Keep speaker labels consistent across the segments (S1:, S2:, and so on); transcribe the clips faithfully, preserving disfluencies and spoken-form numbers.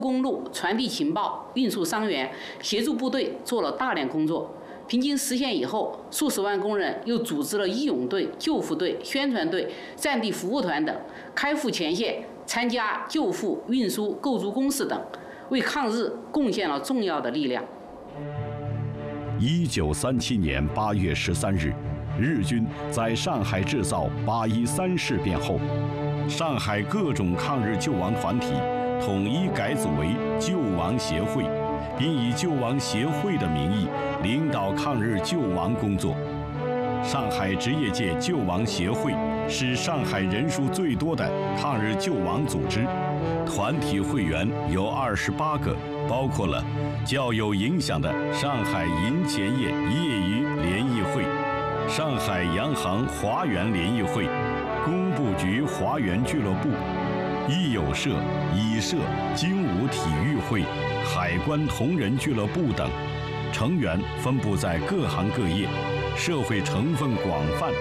S1: 公路传递情报、运输伤员，协助部队做了大量工作。平津实现以后，数十万工人又组织了义勇队、救护队、宣传队、战地服务团等，开赴前线，参加救护、运输、构筑工事等，为抗日贡献了重要的力量。
S2: 一九三七年八月十三日，日军在上海制造八一三事变后，上海各种抗日救亡团体统一改组为救亡协会，并以救亡协会的名义领导抗日救亡工作。上海职业界救亡协会是上海人数最多的抗日救亡组织，团体会员有二十八个，包括了较有影响的上海银钱业业余联谊会、上海洋行华园联谊会、工部局华园俱乐部、艺友社、乙社、精武体育会、海关同仁俱乐部等，成员分布在各行各业，社会成分广泛。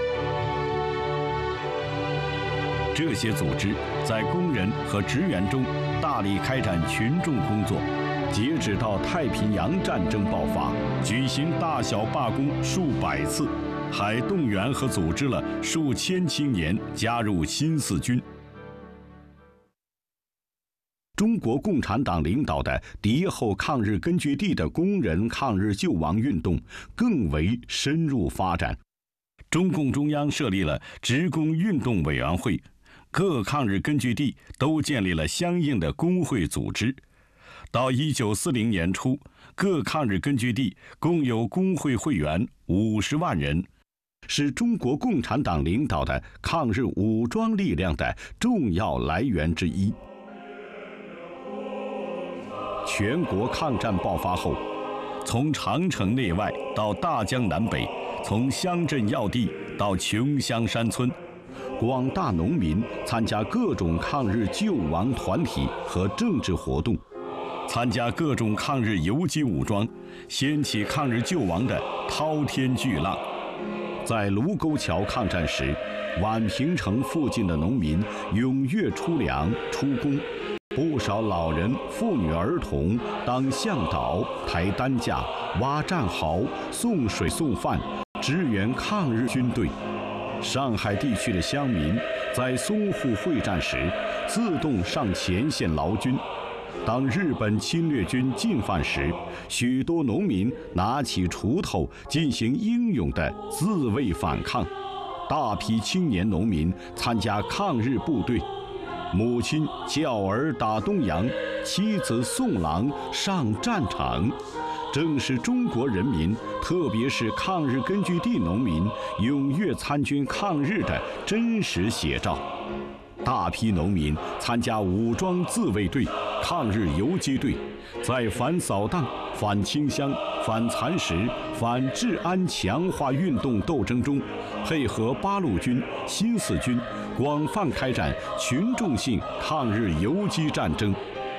S2: 这些组织在工人和职员中大力开展群众工作，截止到太平洋战争爆发，举行大小罢工数百次，还动员和组织了数千青年加入新四军。中国共产党领导的敌后抗日根据地的工人抗日救亡运动更为深入发展。中共中央设立了职工运动委员会，各抗日根据地都建立了相应的工会组织。到一九四零年初，各抗日根据地共有工会会员五十万人，是中国共产党领导的抗日武装力量的重要来源之一。全国抗战爆发后，从长城内外到大江南北，从乡镇要地到穷乡山村，广大农民参加各种抗日救亡团体和政治活动，参加各种抗日游击武装，掀起抗日救亡的滔天巨浪。在卢沟桥抗战时，宛平城附近的农民踊跃出粮出工，不少老人、妇女、儿童当向导、抬担架、挖战壕、送水送饭，支援抗日军队。上海地区的乡民在淞沪会战时自动上前线劳军。当日本侵略军进犯时，许多农民拿起锄头进行英勇的自卫反抗。大批青年农民参加抗日部队，母亲教儿打东洋，妻子送郎上战场，正是中国人民，特别是抗日根据地农民踊跃参军抗日的真实写照。大批农民参加武装自卫队、抗日游击队，在反扫荡、反清乡、反蚕食、反治安强化运动斗争中，配合八路军、新四军，广泛开展群众性抗日游击战争。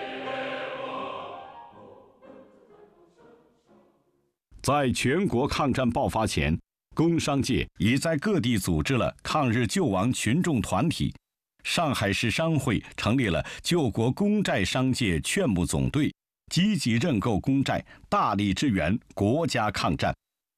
S2: 在全国抗战爆发前，工商界已在各地组织了抗日救亡群众团体。上海市商会成立了救国公债商界劝募总队，积极认购公债，大力支援国家抗战。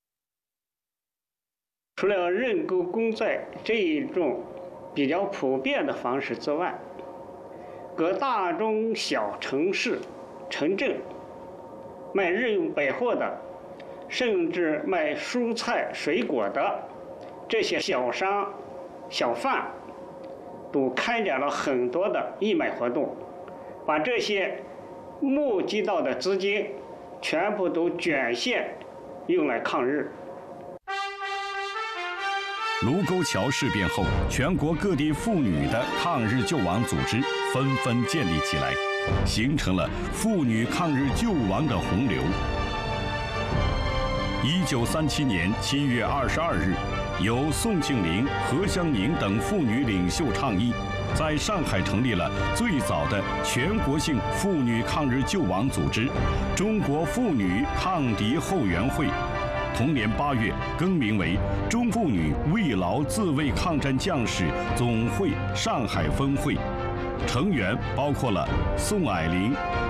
S3: 除了认购公债这一种比较普遍的方式之外，各大中小城市、城镇卖日用百货的，甚至卖蔬菜水果的这些小商小贩，都开展了很多的义卖活动，把这些募集到的资金全部都捐献用来抗日。
S2: 卢沟桥事变后，全国各地妇女的抗日救亡组织纷纷建立起来，形成了妇女抗日救亡的洪流。一九三七年七月二十二日，由宋庆龄、何香凝等妇女领袖倡议，在上海成立了最早的全国性妇女抗日救亡组织——中国妇女抗敌后援会。同年八月更名为中妇女慰劳自卫抗战将士总会上海分会，成员包括了宋霭龄、